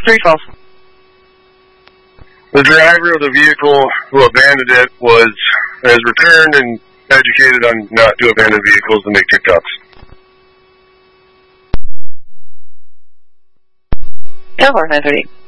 312. The driver of the vehicle who abandoned it has returned and educated on not to abandon vehicles and make TikToks. Airport 930.